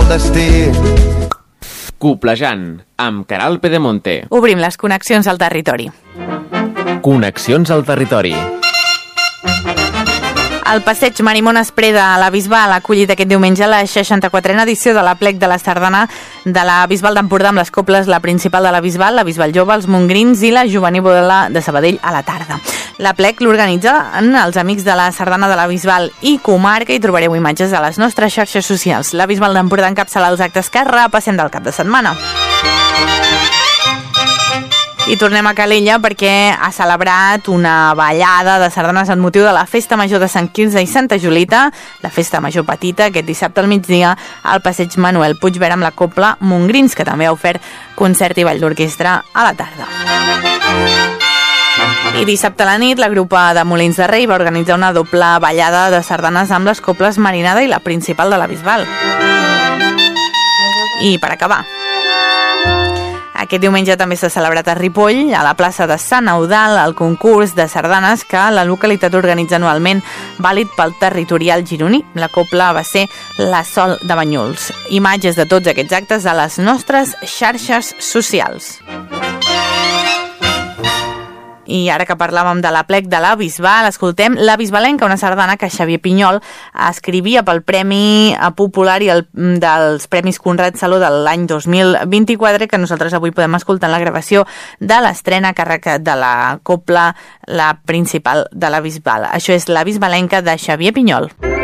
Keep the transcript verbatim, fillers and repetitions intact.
el destí. Coplejant, amb Caral Pedemonte. Obrim les connexions al territori. Connexions al territori. El passeig Marimon Espreda a la Bisbal ha acollit aquest diumenge la seixanta-quatrena edició de l'Aplec de la Sardana de la Bisbal d'Empordà amb les coples La Principal de la Bisbal, la Bisbal Jove, els Montgrins i la Jovenívola de Sabadell a la tarda. L'Aplec l'organitzen els amics de la Sardana de la Bisbal i comarca i trobareu imatges a les nostres xarxes socials. La Bisbal d'Empordà encapçala els actes que repassem del cap de setmana. I tornem a Calella perquè ha celebrat una ballada de sardanes en motiu de la Festa Major de Sant Quirze i Santa Julita, la Festa Major Petita, aquest dissabte al migdia al passeig Manuel Puigverd amb la copla Montgrins, que també ha ofert concert i ball d'orquestra a la tarda. I dissabte a la nit, la grupa de Molins de Rei va organitzar una doble ballada de sardanes amb les coples Marinada i la Principal de la Bisbal. I per acabar, aquest diumenge també s'ha celebrat a Ripoll, a la plaça de Sant Eudald, el concurs de sardanes que la localitat organitza anualment, vàlid pel territorial gironí. La copla va ser la Sol de Banyuls. Imatges de tots aquests actes a les nostres xarxes socials. I ara que parlàvem de l'Aplec de la Bisbal, escoltem La Bisbalenca, una sardana que Xavier Pinyol escrivia pel Premi Popular i el, dels Premis Conrad Saló de l'any dos mil vint-i-quatre, que nosaltres avui podem escoltar en la gravació de l'estrena a càrrec de la copla La Principal de la Bisbal. Això és La Bisbalenca de Xavier Pinyol.